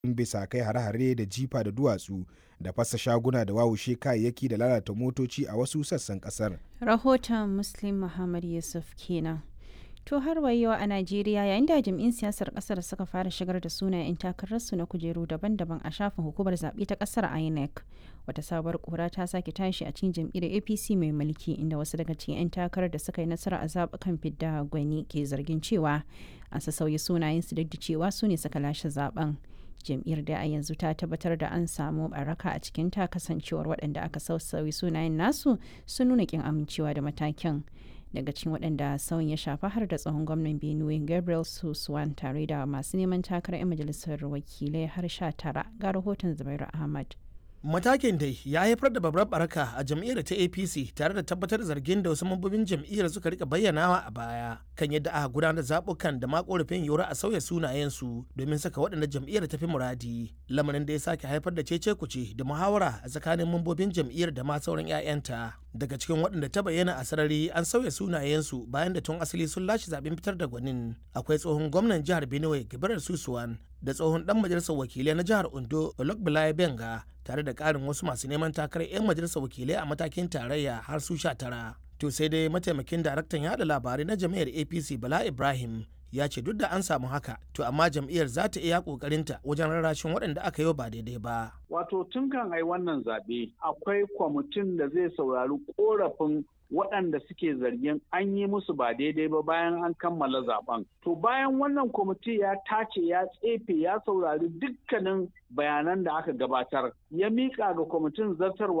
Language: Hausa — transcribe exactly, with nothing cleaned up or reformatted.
bisa kai hare-hare da jifa da duwatsu da fasa shaguna da wawushe kayayyaki da lalata motoci a wasu sassan kasar. Rahoton Muslim Muhammad Yusuf kenan. To har wayewa a Najeriya yayin da jami'in siyasar kasar suka fara shigar da sunayen 'yan takararsu na kujeru daban-daban a shafin hukumar zaɓe ta kasar I N E C. Wata sabuwar kura ta sake tashi a cikin jam'iyyar A P C mai mulki inda wasu daga cikin 'yan takarar da suka yi nasara a zaɓukan fidda gwani ke zargin cewa an sassauya sunayensu duk da cewa su ne suka lashe zaben. Jam'iyyar da a yanzu ta tabbatar da an samu baraka a cikin ta kasancewar waɗanda aka sassauya sunayen nasu sun nuna kin amincewa da matakin. Daga cikin waɗanda sauyin ya shafa har da tsohon gwamnan Benue Gabriel Suswan tare da masu neman takarar 'yan majalisar wakilai har sha tara ga rahoton Zubairu Ahmad. Matakin dai ya haifar da babbar baraka a jam'iyyar ta A P C tare da tabbatar da zargin da wasu mambobin jam'iyyar suka rika bayyanawa a baya kan yadda aka gudanar zabukan da ma korafin yora a sauya sunayensu domin saka waɗanda jam'iyyar ta fi muradi, lamarin da ya sake haifar da cece kuce da muhawara a tsakanin mambobin jam'iyyar da ma sauran 'ya'yanta. Daga cikin waɗanda ta bayyana a sarari an sauya sunayensu bayan da tun asali sun lashe zaben fitar da gwanin akwai tsohon gwamnan jihar Benue Gabriel Suswan da tsohon dan majalisar wakilai na jihar Ondo Olokbalaye Benga tare da ƙarin wasu masu neman takarar 'yan majalisar wakilai a matakin tarayya har su sha tara. To sai dai mataimakin daraktan yada labarai na jam'iyyar A P C Bala Ibrahim ya ce duk da an samu haka to amma jam'iyyar za ta iya kokarinta wajen rarrashin waɗanda aka yi ba daidai ba. Wato tun kan ai wannan zaɓe akwai kwamitin da zai saurari korafin waɗanda suke zargin an yi musu ba daidai ba bayan an kammala zaben. To bayan wannan kwamiti ya tace ya tsefe ya saurari dukkanin bayanan da aka gabatar ya miƙa ga kwamitin zartarwa